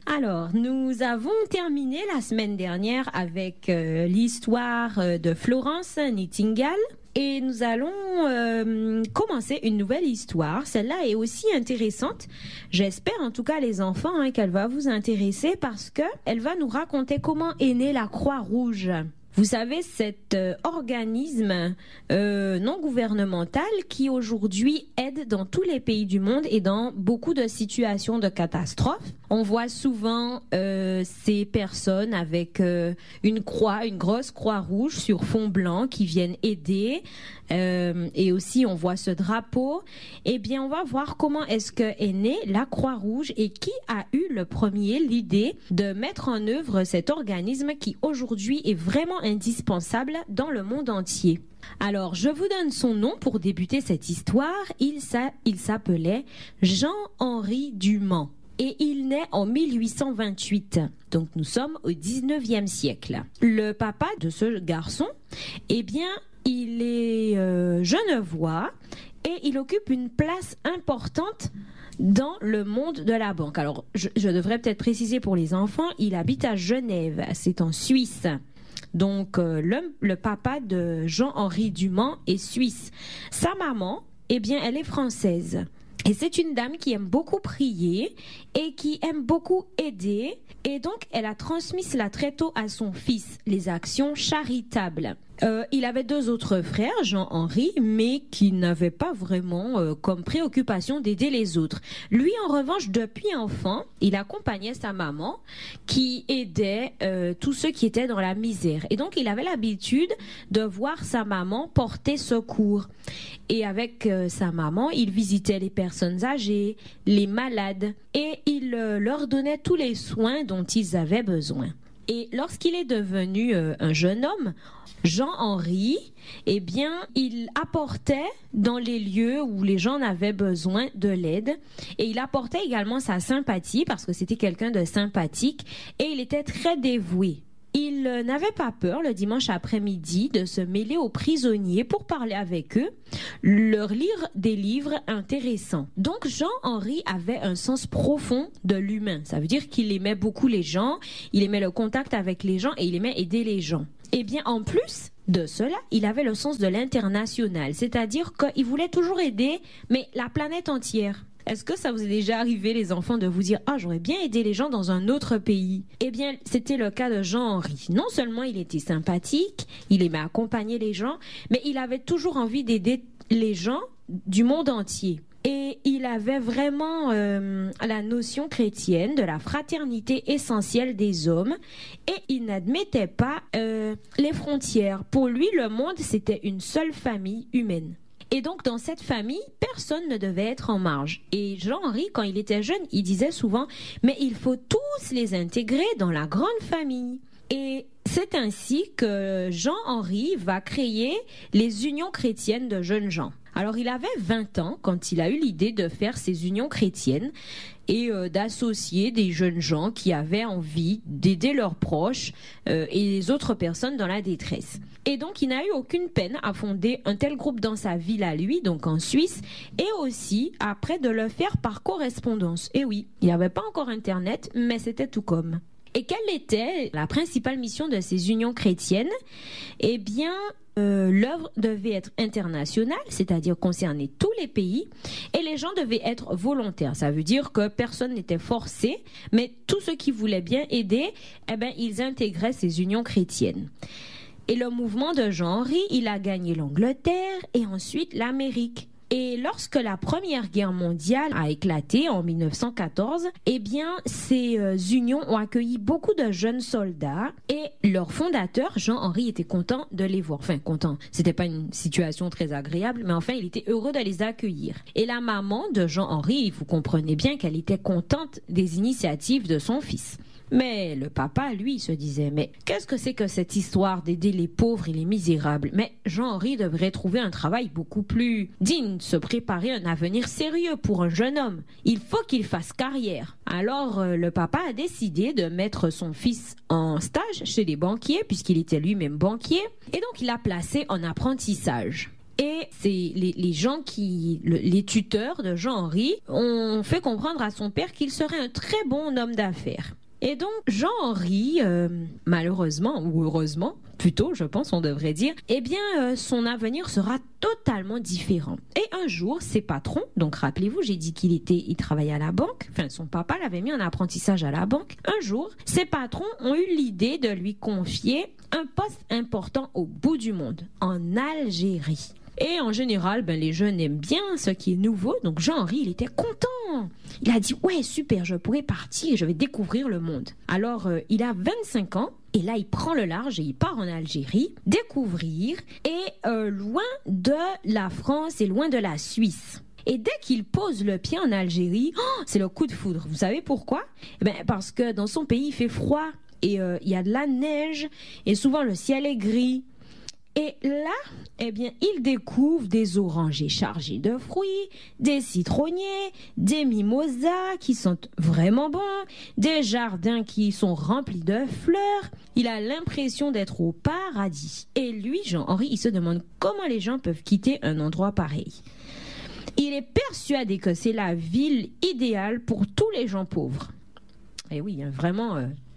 Alors, nous avons terminé la semaine dernière avec l'histoire de Florence Nightingale et nous allons commencer une nouvelle histoire. Celle-là est aussi intéressante. J'espère en tout cas les enfants qu'elle va vous intéresser parce que elle va nous raconter comment est née la Croix-Rouge. Vous savez, cet organisme non gouvernemental qui aujourd'hui aide dans tous les pays du monde et dans beaucoup de situations de catastrophe. On voit souvent ces personnes avec une croix, une grosse croix rouge sur fond blanc qui viennent aider. Et aussi, on voit ce drapeau. Eh bien, on va voir comment est-ce que est née la Croix-Rouge et qui a eu le premier l'idée de mettre en œuvre cet organisme qui aujourd'hui est vraiment indispensable dans le monde entier. Alors, je vous donne son nom pour débuter cette histoire. Il s'appelait Jean-Henri Dumont. Et il naît en 1828. Donc, nous sommes au 19e siècle. Le papa de ce garçon, eh bien, il est genevois et il occupe une place importante dans le monde de la banque. Alors, je devrais peut-être préciser pour les enfants, il habite à Genève, c'est en Suisse. Donc, le papa de Jean-Henri Dumont est suisse. Sa maman, eh bien, elle est française. Et c'est une dame qui aime beaucoup prier et qui aime beaucoup aider. Et donc, elle a transmis cela très tôt à son fils, les actions charitables. Il avait deux autres frères, Jean-Henri, mais qui n'avaient pas vraiment comme préoccupation d'aider les autres. Lui, en revanche, depuis enfant, il accompagnait sa maman qui aidait tous ceux qui étaient dans la misère. Et donc, il avait l'habitude de voir sa maman porter secours. Et avec sa maman, il visitait les personnes âgées, les malades, et il leur donnait tous les soins dont ils avaient besoin. Et lorsqu'il est devenu un jeune homme, Jean-Henri, eh bien, il apportait dans les lieux où les gens avaient besoin de l'aide et il apportait également sa sympathie parce que c'était quelqu'un de sympathique et il était très dévoué. Il n'avait pas peur le dimanche après-midi de se mêler aux prisonniers pour parler avec eux, leur lire des livres intéressants. Donc Jean-Henri avait un sens profond de l'humain. Ça veut dire qu'il aimait beaucoup les gens, il aimait le contact avec les gens et il aimait aider les gens. Eh bien, en plus de cela, il avait le sens de l'international, c'est-à-dire qu'il voulait toujours aider, mais la planète entière. Est-ce que ça vous est déjà arrivé, les enfants, de vous dire « Ah, j'aurais bien aidé les gens dans un autre pays ?» Eh bien, c'était le cas de Jean-Henri. Non seulement il était sympathique, il aimait accompagner les gens, mais il avait toujours envie d'aider les gens du monde entier. Et il avait vraiment la notion chrétienne de la fraternité essentielle des hommes et il n'admettait pas les frontières. Pour lui, le monde, c'était une seule famille humaine. Et donc, dans cette famille, personne ne devait être en marge. Et Jean-Henri, quand il était jeune, il disait souvent « Mais il faut tous les intégrer dans la grande famille ». Et c'est ainsi que Jean-Henri va créer les unions chrétiennes de jeunes gens. Alors, il avait 20 ans quand il a eu l'idée de faire ces unions chrétiennes et d'associer des jeunes gens qui avaient envie d'aider leurs proches et les autres personnes dans la détresse. Et donc, il n'a eu aucune peine à fonder un tel groupe dans sa ville à lui, donc en Suisse, et aussi après de le faire par correspondance. Et oui, il n'y avait pas encore Internet, mais c'était tout comme. Et quelle était la principale mission de ces unions chrétiennes ? Eh bien, l'œuvre devait être internationale, c'est-à-dire concerner tous les pays, et les gens devaient être volontaires. Ça veut dire que personne n'était forcé, mais tous ceux qui voulaient bien aider, eh ben, ils intégraient ces unions chrétiennes. Et le mouvement de Jean-Henri, il a gagné l'Angleterre et ensuite l'Amérique. Et lorsque la Première Guerre mondiale a éclaté en 1914, eh bien, ces unions ont accueilli beaucoup de jeunes soldats et leur fondateur, Jean-Henri, était content de les voir. Enfin, content. C'était pas une situation très agréable, mais enfin, il était heureux de les accueillir. Et la maman de Jean-Henri, vous comprenez bien qu'elle était contente des initiatives de son fils. Mais le papa, lui, se disait, mais qu'est-ce que c'est que cette histoire d'aider les pauvres et les misérables ? Mais Jean-Henri devrait trouver un travail beaucoup plus digne, se préparer un avenir sérieux pour un jeune homme. Il faut qu'il fasse carrière. Alors, le papa a décidé de mettre son fils en stage chez les banquiers, puisqu'il était lui-même banquier, et donc il l'a placé en apprentissage. Et c'est les gens les tuteurs de Jean-Henri ont fait comprendre à son père qu'il serait un très bon homme d'affaires. Et donc Jean-Henri, malheureusement ou heureusement, plutôt je pense on devrait dire, eh bien son avenir sera totalement différent. Et un jour, ses patrons, donc rappelez-vous, j'ai dit il travaillait à la banque, enfin son papa l'avait mis en apprentissage à la banque. Un jour, ses patrons ont eu l'idée de lui confier un poste important au bout du monde, en Algérie. Et en général, les jeunes aiment bien ce qui est nouveau. Donc Jean-Henri, il était content. Il a dit, ouais, super, je pourrais partir et je vais découvrir le monde. Alors, il a 25 ans. Et là, il prend le large et il part en Algérie découvrir. Et loin de la France et loin de la Suisse. Et dès qu'il pose le pied en Algérie, c'est le coup de foudre. Vous savez pourquoi ? Parce que dans son pays, il fait froid. Et il y a de la neige. Et souvent, le ciel est gris. Et là, il découvre des orangers chargés de fruits, des citronniers, des mimosas qui sont vraiment bons, des jardins qui sont remplis de fleurs. Il a l'impression d'être au paradis. Et lui, Jean-Henri, il se demande comment les gens peuvent quitter un endroit pareil. Il est persuadé que c'est la ville idéale pour tous les gens pauvres. Et oui, vraiment,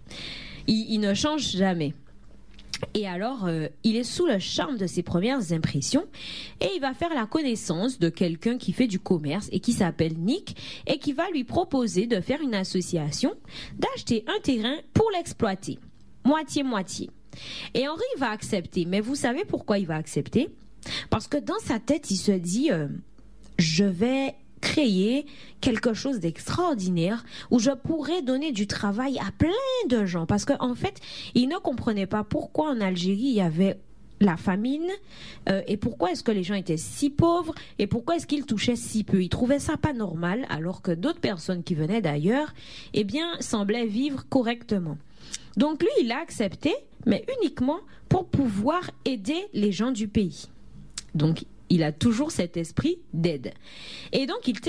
il ne change jamais. Et alors, il est sous le charme de ses premières impressions et il va faire la connaissance de quelqu'un qui fait du commerce et qui s'appelle Nick et qui va lui proposer de faire une association, d'acheter un terrain pour l'exploiter, moitié-moitié. Et Henri va accepter, mais vous savez pourquoi il va accepter ? Parce que dans sa tête, il se dit, je vais créer quelque chose d'extraordinaire où je pourrais donner du travail à plein de gens. Parce qu'en fait, il ne comprenait pas pourquoi en Algérie, il y avait la famine et pourquoi est-ce que les gens étaient si pauvres et pourquoi est-ce qu'ils touchaient si peu. Il trouvait ça pas normal alors que d'autres personnes qui venaient d'ailleurs, semblaient vivre correctement. Donc lui, il a accepté, mais uniquement pour pouvoir aider les gens du pays. Donc, il a toujours cet esprit d'aide. Et donc, il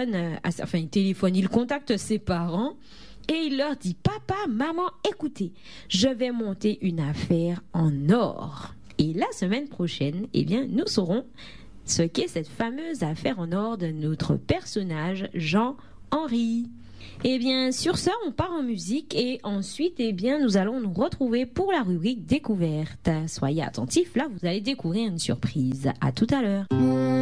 contacte ses parents et il leur dit, papa, maman, écoutez, je vais monter une affaire en or. Et la semaine prochaine, nous saurons ce qu'est cette fameuse affaire en or de notre personnage, Jean-Henri. Sur ce, on part en musique et ensuite, nous allons nous retrouver pour la rubrique découverte. Soyez attentifs, là, vous allez découvrir une surprise. À tout à l'heure.